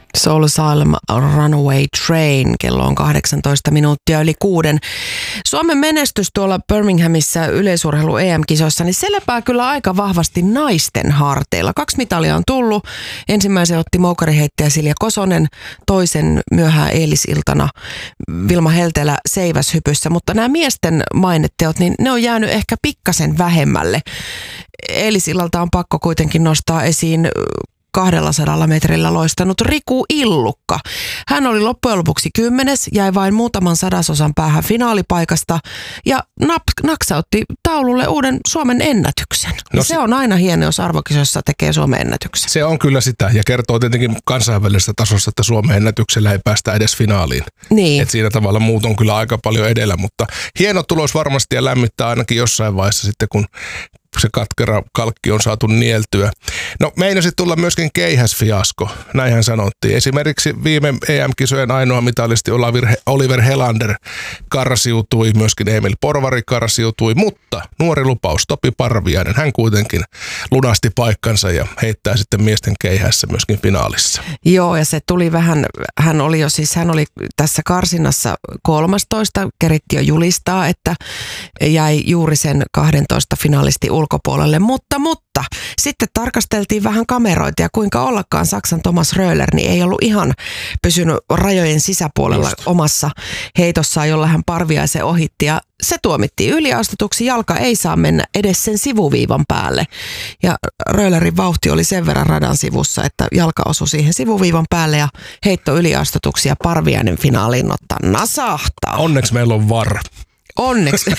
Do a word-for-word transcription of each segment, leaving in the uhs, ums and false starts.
Soul Asylum Runaway Train. Kello on kahdeksantoista minuuttia yli kuuden. Suomen menestys tuolla Birminghamissa yleisurheilu E M-kisoissa, niin se lepää kyllä aika vahvasti naisten harteilla. Kaksi mitalia on tullut. Ensimmäisen otti moukariheittäjä Silja Kosonen, toisen myöhään eilisiltana Vilma Heltelä seiväshypyssä. Mutta nämä miesten mainetteot, niin ne on jäänyt ehkä pikkasen vähemmälle. Eilisillalta on pakko kuitenkin nostaa esiin kahdellasadalla metrillä loistanut Riku Illukka. Hän oli loppujen lopuksi kymmenes, jäi vain muutaman sadasosan päähän finaalipaikasta ja nap- naksautti taululle uuden Suomen ennätyksen. No se, se on aina hieno, jos arvokisoissa tekee Suomen ennätyksen. Se on kyllä sitä ja kertoo tietenkin kansainvälisestä tasosta, että Suomen ennätyksellä ei päästä edes finaaliin. Niin. Et siinä tavalla muut on kyllä aika paljon edellä, mutta hieno tulos varmasti ja lämmittää ainakin jossain vaiheessa sitten, kun se katkera kalkki on saatu nieltyä. No meinasi tulla myöskin keihäsfiasko, näinhän sanottiin. Esimerkiksi viime E M-kisojen ainoa mitalisti Oliver Helander karsiutui, myöskin Emil Porvari karsiutui, mutta nuori lupaus Topi Parviainen, hän kuitenkin lunasti paikkansa ja heittää sitten miesten keihässä myöskin finaalissa. Joo, ja se tuli vähän, hän oli jo siis, hän oli tässä karsinnassa kolmastoista, keritti jo julistaa, että jäi juuri sen kahdentoista finaalisti ulkopuolelle, mutta, mutta sitten tarkasteltiin vähän kameroita ja kuinka ollakaan Saksan Thomas Röhler niin ei ollut ihan pysynyt rajojen sisäpuolella Just. omassa heitossaan, jolla hän Parviaisen ohitti ja se tuomittiin yliastutuksi, jalka ei saa mennä edes sen sivuviivan päälle ja Röhlerin vauhti oli sen verran radan sivussa, että jalka osui siihen sivuviivan päälle ja heitto yliastutuksi ja Parviainen finaaliin ottaa nasahtaa. Onneksi meillä on V A R. Onneksi.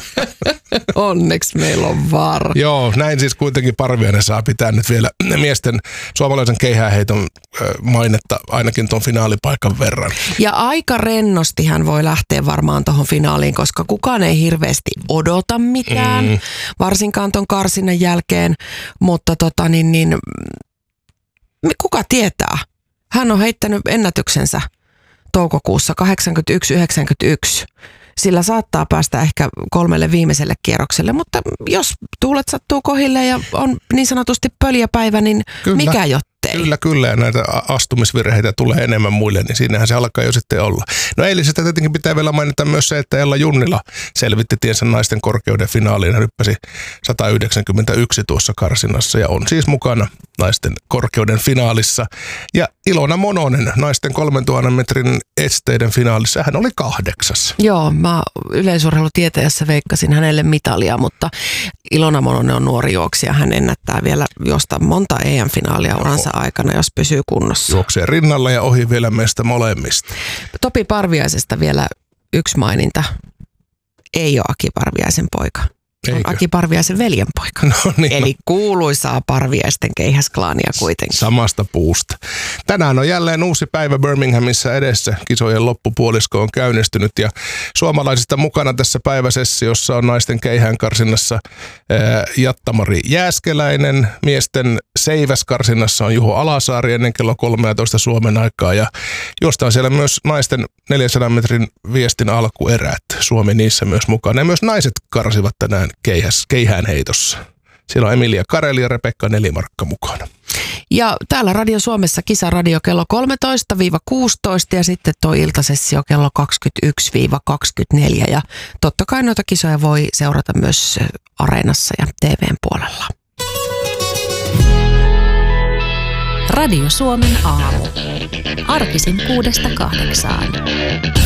Onneksi meillä on V A R. Joo, näin siis kuitenkin Parviainen saa pitää nyt vielä miesten suomalaisen keihääheiton mainetta ainakin tuon finaalipaikan verran. Ja aika rennosti hän voi lähteä varmaan tuohon finaaliin, koska kukaan ei hirveästi odota mitään, mm. varsinkaan tuon karsinnan jälkeen, mutta tota niin, niin kuka tietää? Hän on heittänyt ennätyksensä toukokuussa kahdeksankymmentäyksi yhdeksänkymmentäyksi. Sillä saattaa päästä ehkä kolmelle viimeiselle kierrokselle, mutta jos tuulet sattuu kohille ja on niin sanotusti pöljäpäivä, niin kyllä, mikä jottei? Kyllä, kyllä. Ja näitä astumisvirheitä tulee enemmän muille, niin siinähän se alkaa jo sitten olla. No eilisestä tietenkin pitää vielä mainita myös se, että Ella Junnila selvitti tiensä naisten korkeuden finaaliin. Hän hyppäsi sata yhdeksänkymmentäyksi tuossa karsinnassa ja on siis mukana naisten korkeuden finaalissa. Ja Ilona Mononen naisten kolmentuhannen metrin esteiden finaalissa, hän oli kahdeksas. Joo, mä yleisurheilutieteessä veikkasin hänelle mitalia, mutta Ilona Mononen on nuori juoksija. Hän ennättää vielä josta monta E M-finaalia uransa aikana, jos pysyy kunnossa. Juoksee rinnalla ja ohi vielä meistä molemmista. Topi Parviaisesta vielä yksi maininta. Ei ole Aki Parviaisen poika. On Eikö? Aki Parviaisen veljenpoika. No niin, Eli kuuluisaa Parviaisten keihäsklaania kuitenkin. Samasta puusta. Tänään on jälleen uusi päivä Birminghamissa edessä. Kisojen loppupuolisko on käynnistynyt ja suomalaisista mukana tässä päiväsessiossa on naisten keihään karsinnassa ää, Jatta-Mari Jääskeläinen. Miesten seiväskarsinnassa on Juho Alasaari ennen kello kolmetoista Suomen aikaa ja jostain siellä myös naisten neljänsadan metrin viestin alkuerät. Suomi niissä myös mukana ja myös naiset karsivat tänään keihäs, keihään heitossa. Siellä on Emilia Kareli ja Rebekka Nelimarkka mukana. Ja täällä Radio Suomessa kisaradio kello kolmetoista kuusitoista ja sitten tuo iltasessio kello kaksikymmentäyksi kaksikymmentäneljä. Ja totta kai noita kisoja voi seurata myös Areenassa ja T V:n puolella. Radio Suomen aamu. Arkisin kuudesta kahdeksaan.